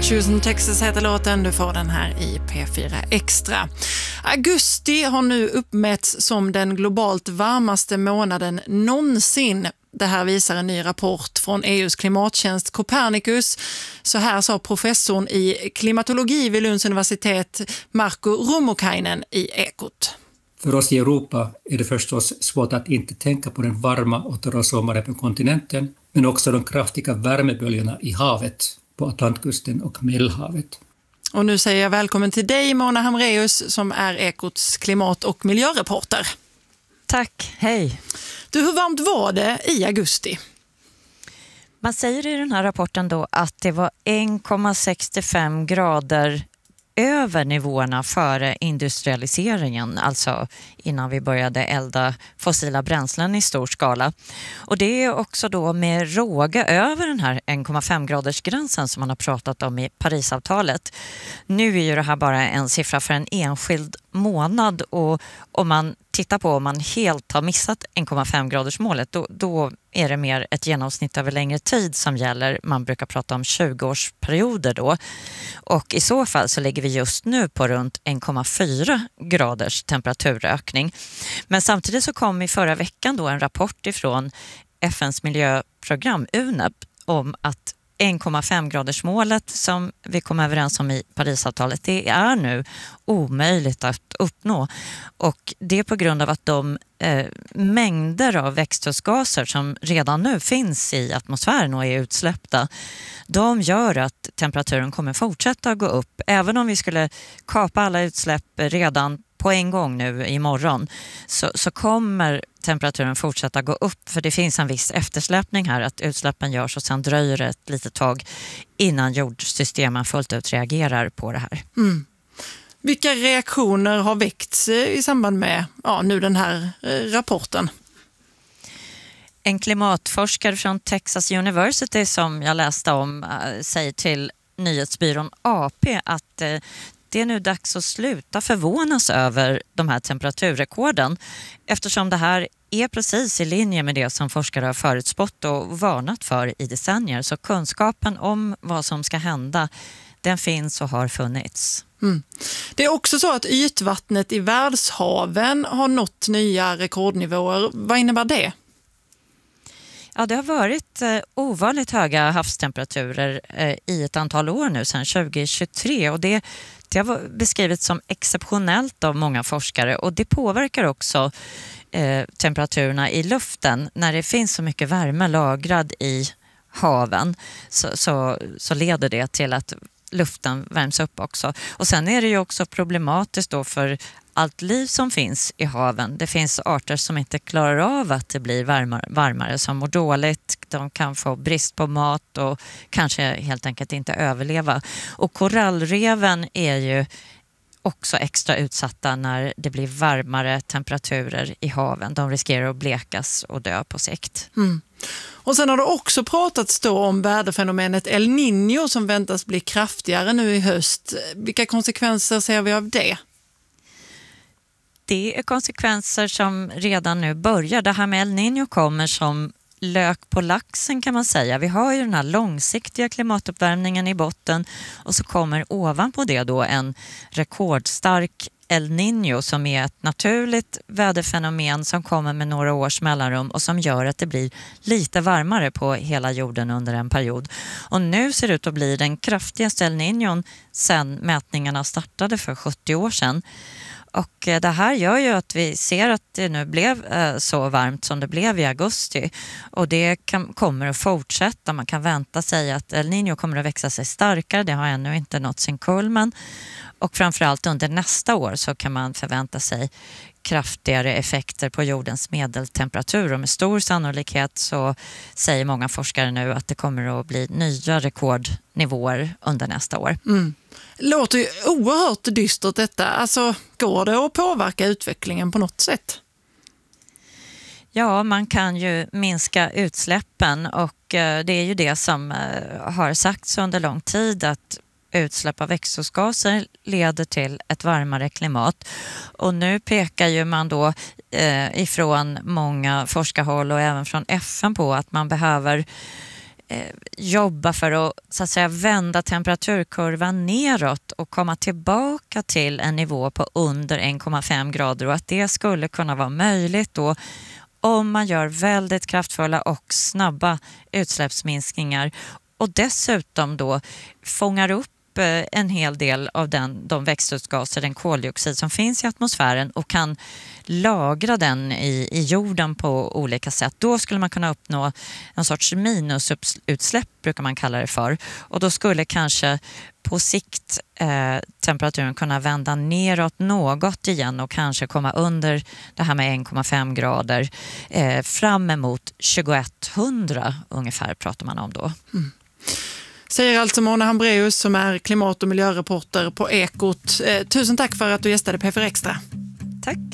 Choosing Texas heter låten, du får den här i P4 Extra. Augusti har nu uppmätts som den globalt varmaste månaden någonsin. Det här visar en ny rapport från EUs klimattjänst Copernicus. Så här sa professorn i klimatologi vid Lunds universitet Marko Rummukainen i Ekot. För oss i Europa är det förstås svårt att inte tänka på den varma och torra sommaren på kontinenten, men också de kraftiga värmeböljorna i havet, på Atlantkusten och Medelhavet. Och nu säger jag välkommen till dig, Mona Hamreus, som är Ekots klimat- och miljöreporter. Tack, hej. Du, hur varmt var det i augusti? Man säger i den här rapporten då att det var 1,65 grader över nivåerna före industrialiseringen, alltså innan vi började elda fossila bränslen i stor skala. Och det är också då med råga över den här 1,5 graders gränsen som man har pratat om i Parisavtalet. Nu är ju det här bara en siffra för en enskild månad, och om man tittar på om man helt har missat 1,5 graders målet, då är det mer ett genomsnitt över längre tid som gäller. Man brukar prata om 20-årsperioder då. Och i så fall så ligger vi just nu på runt 1,4 graders temperaturökning. Men samtidigt så kom i förra veckan då en rapport ifrån FNs miljöprogram UNEP om att 1,5 graders målet som vi kom överens om i Parisavtalet, det är nu omöjligt att uppnå. Och det är på grund av att de mängder av växthusgaser som redan nu finns i atmosfären och är utsläppta, de gör att temperaturen kommer fortsätta att gå upp. Även om vi skulle kapa alla utsläpp redan på en gång nu imorgon, så kommer temperaturen fortsätta gå upp, för det finns en viss eftersläpning här, att utsläppen görs och sen dröjer det ett litet tag innan jordsystemen fullt ut reagerar på det här. Mm. Vilka reaktioner har väckts i samband med nu den här rapporten? En klimatforskare från Texas University som jag läste om säger till nyhetsbyrån AP att det är nu dags att sluta förvånas över de här temperaturrekorden, eftersom det här är precis i linje med det som forskare har förutspått och varnat för i decennier. Så kunskapen om vad som ska hända, den finns och har funnits. Mm. Det är också så att ytvattnet i världshaven har nått nya rekordnivåer. Vad innebär det? Ja, det har varit ovanligt höga havstemperaturer i ett antal år nu, sedan 2023, och det har beskrivits som exceptionellt av många forskare, och det påverkar också temperaturerna i luften. När det finns så mycket värme lagrad i haven så leder det till att luften värms upp också. Och sen är det ju också problematiskt då för allt liv som finns i haven. Det finns arter som inte klarar av att det blir varmare, som mår dåligt. De kan få brist på mat och kanske helt enkelt inte överleva. Och korallreven är ju också extra utsatta när det blir varmare temperaturer i haven. De riskerar att blekas och dö på sikt. Mm. Och sen har det också pratats då om väderfenomenet El Niño som väntas bli kraftigare nu i höst. Vilka konsekvenser ser vi av det? Det är konsekvenser som redan nu börjar. Det här med El Niño kommer som lök på laxen, kan man säga. Vi har ju den här långsiktiga klimatuppvärmningen i botten, och så kommer ovanpå det då en rekordstark El Niño som är ett naturligt väderfenomen som kommer med några års mellanrum och som gör att det blir lite varmare på hela jorden under en period. Och nu ser det ut att bli den kraftigaste El Niñon sedan mätningarna startade för 70 år sedan. Och det här gör ju att vi ser att det nu blev så varmt som det blev i augusti. Och det kommer att fortsätta. Man kan vänta sig att El Niño kommer att växa sig starkare. Det har ännu inte nått sin kulmen. Och framförallt under nästa år så kan man förvänta sig kraftigare effekter på jordens medeltemperatur. Och med stor sannolikhet så säger många forskare nu att det kommer att bli nya rekordnivåer under nästa år. Mm. Låter ju oerhört dystert detta. Alltså, går det att påverka utvecklingen på något sätt? Ja, man kan ju minska utsläppen, och det är ju det som har sagts under lång tid, att utsläpp av växthusgaser leder till ett varmare klimat. Och nu pekar ju man då ifrån många forskarhåll och även från FN på att man behöver jobba för att, så att säga, vända temperaturkurvan neråt och komma tillbaka till en nivå på under 1,5 grader, och att det skulle kunna vara möjligt då om man gör väldigt kraftfulla och snabba utsläppsminskningar och dessutom då fångar upp en hel del av de växthusgaser, den koldioxid som finns i atmosfären, och kan lagra den i jorden på olika sätt. Då skulle man kunna uppnå en sorts minusutsläpp, brukar man kalla det för. Och då skulle kanske på sikt temperaturen kunna vända neråt något igen och kanske komma under det här med 1,5 grader fram emot 2100 ungefär pratar man om då. Mm. Säger alltså Mona Hambreus som är klimat- och miljöreporter på Ekot. Tusen tack för att du gästade P4 Extra. Tack.